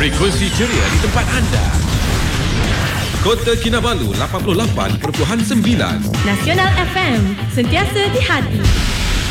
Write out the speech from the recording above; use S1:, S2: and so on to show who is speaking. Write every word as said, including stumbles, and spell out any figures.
S1: Frekuensi ceria di tempat anda. Kota Kinabalu lapan puluh lapan perpuluhan sembilan.
S2: Nasional F M, sentiasa di hati.